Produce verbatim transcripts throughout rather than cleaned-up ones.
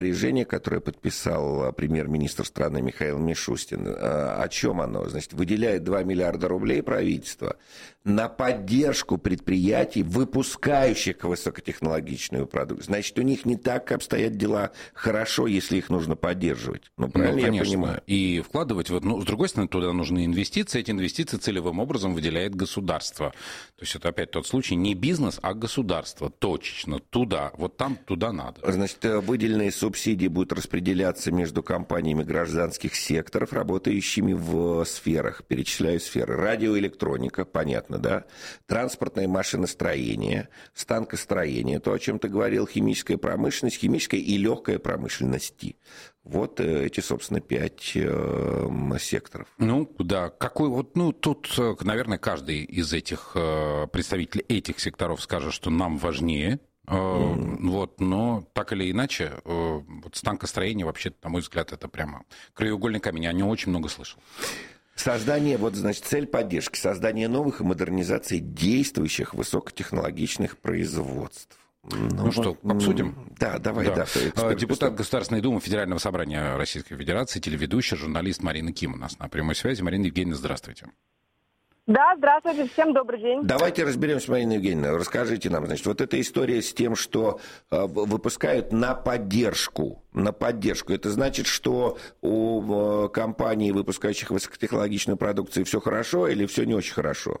Решение, которое подписал премьер-министр страны Михаил Мишустин, о чем оно? Значит, выделяет два миллиарда рублей правительство на поддержку предприятий, выпускающих высокотехнологичную продукцию. Значит, у них не так обстоят дела хорошо, если их нужно поддерживать. Ну, правильно ну, конечно. Я понимаю? И вкладывать, вот, ну, с другой стороны, туда нужны инвестиции. Эти инвестиции целевым образом выделяет государство. То есть это опять тот случай, не бизнес, а государство. Точечно. Туда. Вот там, туда надо. Значит, выделенные субсидии будут распределяться между компаниями гражданских секторов, работающими в сферах. Перечисляю сферы. Радиоэлектроника, понятно, да? Транспортное машиностроение, станкостроение, то, о чем ты говорил, химическая промышленность, химическая и легкая промышленности. Вот эти, собственно, пять э, секторов. Ну, да. Какой вот, ну, тут, наверное, каждый из этих представителей этих секторов скажет, что нам важнее. Mm. Вот, но так или иначе, вот станкостроение, вообще, на мой взгляд, это прямо краеугольный камень. Я о нем очень много слышал. Создание, вот, значит, цель поддержки, создание новых и модернизации действующих высокотехнологичных производств. Ну, ну что, обсудим? Да, давай, да. да. Депутат Государственной Думы Федерального собрания Российской Федерации, телеведущая, журналист Марина Ким у нас на прямой связи. Марина Евгеньевна, здравствуйте. Да, здравствуйте, всем добрый день. Давайте разберемся, Марина Евгеньевна, расскажите нам, значит, вот эта история с тем, что э, выпускают на поддержку, на поддержку, это значит, что у э, компаний, выпускающих высокотехнологичную продукцию, все хорошо или все не очень хорошо?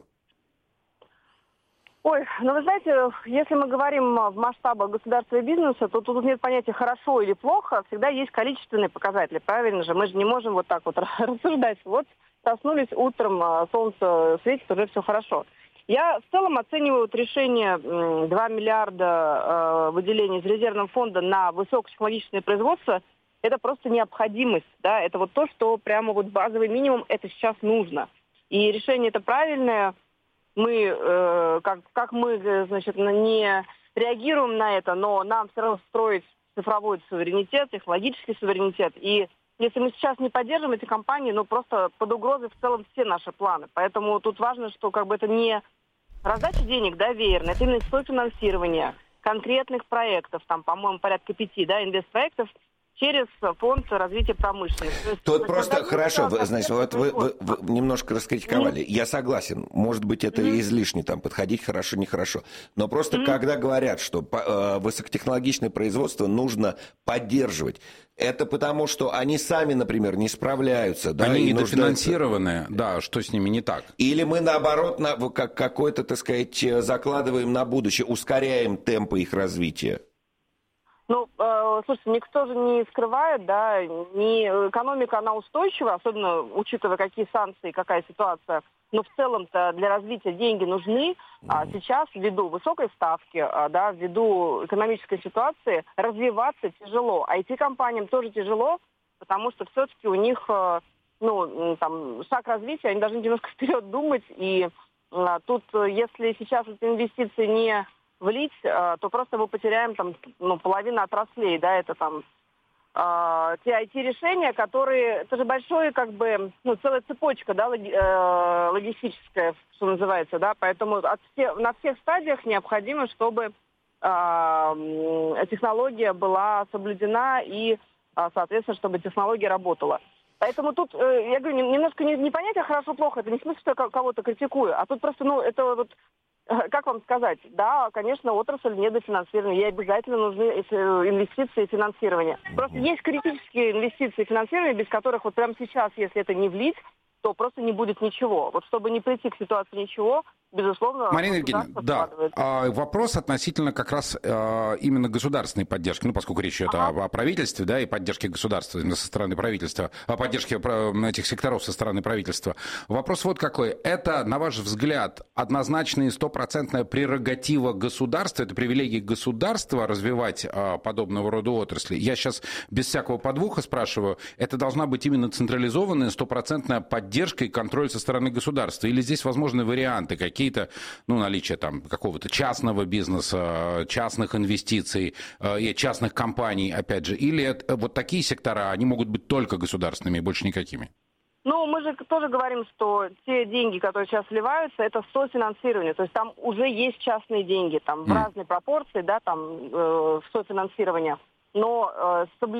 Ой, ну вы знаете, если мы говорим в масштабах государства и бизнеса, то тут нет понятия хорошо или плохо, всегда есть количественные показатели, правильно же? Мы же не можем вот так вот рассуждать. Вот проснулись утром, солнце светит, уже все хорошо. Я в целом оцениваю вот решение два миллиарда выделения из резервного фонда на высокотехнологичное производство, это просто необходимость, да, это вот то, что прямо вот базовый минимум, это сейчас нужно. И решение это правильное. Мы, э, как, как мы, значит, не реагируем на это, но нам все равно строить цифровой суверенитет, технологический суверенитет. И если мы сейчас не поддержим эти компании, ну просто под угрозой в целом все наши планы. Поэтому тут важно, что как бы это не раздача денег, да, веерно, это именно софинансирование конкретных проектов, там, по-моему, порядка пяти, да, инвестпроектов, через фонд развития промышленности. Тут просто хорошо, вы, знаете, вот вы, вы, вы немножко раскритиковали. Mm-hmm. Я согласен, может быть, это mm-hmm. излишне, там, подходить хорошо, нехорошо. Но просто mm-hmm. когда говорят, что э, высокотехнологичное производство нужно поддерживать, это потому, что они сами, например, не справляются. Да, они недофинансированные, да, что с ними не так? Или мы, наоборот, на, как, какой-то, так сказать, закладываем на будущее, ускоряем темпы их развития. Ну, э, слушайте, никто же не скрывает, да, не, экономика, она устойчива, особенно учитывая, какие санкции, какая ситуация. Но в целом-то для развития деньги нужны. А сейчас, ввиду высокой ставки, а, да, ввиду экономической ситуации, развиваться тяжело. ай ти-компаниям тоже тяжело, потому что все-таки у них, ну, там, шаг развития, они должны немножко вперед думать. И а, тут, если сейчас эти инвестиции не влить, то просто мы потеряем там, ну, половину отраслей, да, это там э, те ай ти-решения, которые, это же большая, как бы, ну, целая цепочка, да, логи, э, логистическая, что называется, да, поэтому от все, на всех стадиях необходимо, чтобы э, технология была соблюдена и, э, соответственно, чтобы технология работала. Поэтому тут, э, я говорю, немножко не, не понятие хорошо-плохо, это не в смысле, что я кого-то критикую, а тут просто, ну, это вот, как вам сказать, да, конечно, отрасль недофинансирована, ей обязательно нужны инвестиции и финансирование. Просто есть критические инвестиции и финансирование, без которых вот прямо сейчас, если это не влить, то просто не будет ничего. Вот чтобы не прийти к ситуации ничего, безусловно... Марина Евгеньевна, да, а, вопрос относительно как раз а, именно государственной поддержки, ну, поскольку речь идет ага. о, о правительстве, да, и поддержке государства именно со стороны правительства, о поддержке этих секторов со стороны правительства. Вопрос вот какой. Это, на ваш взгляд, однозначная и стопроцентная прерогатива государства, это привилегия государства развивать а, подобного рода отрасли? Я сейчас без всякого подвоха спрашиваю, это должна быть именно централизованная, стопроцентная поддержка, поддержка и контроль со стороны государства? Или здесь возможны варианты какие-то, ну, наличие там какого-то частного бизнеса, частных инвестиций, частных компаний, опять же? Или это, вот такие сектора, они могут быть только государственными и больше никакими? Ну, мы же тоже говорим, что те деньги, которые сейчас вливаются, это софинансирование. То есть там уже есть частные деньги, там mm. в разной пропорции, да, там э, софинансирования. но э, соблюдать